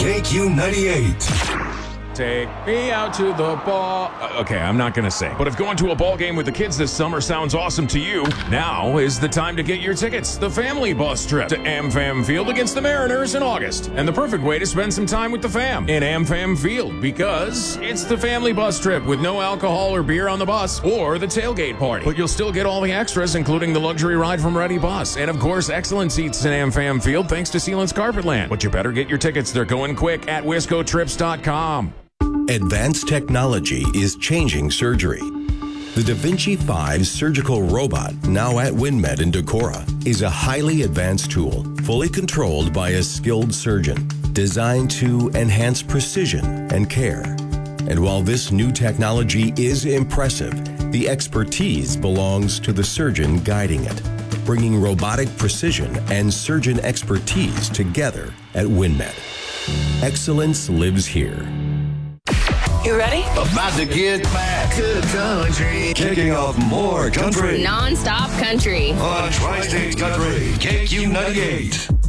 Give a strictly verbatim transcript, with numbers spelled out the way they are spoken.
K Q ninety-eight. Take me out to the ball. Uh, okay, I'm not going to sing. But if going to a ball game with the kids this summer sounds awesome to you, now is the time to get your tickets. The family bus trip to AmFam Field against the Mariners in August. And the perfect way to spend some time with the fam in AmFam Field, because it's the family bus trip with no alcohol or beer on the bus or the tailgate party. But you'll still get all the extras, including the luxury ride from Ready Bus. And of course, excellent seats in AmFam Field thanks to Sealant's Carpetland. But you better get your tickets. They're going quick at wisco trips dot com. Advanced technology is changing surgery. The Da Vinci five surgical robot, now at WinMed in Decorah, is a highly advanced tool, fully controlled by a skilled surgeon, designed to enhance precision and care. And while this new technology is impressive, the expertise belongs to the surgeon guiding it, bringing robotic precision and surgeon expertise together at WinMed. Excellence lives here. You ready? About to get back to the country. Kicking off more country. Non-stop country. On Tri-State Country, K Q ninety-eight.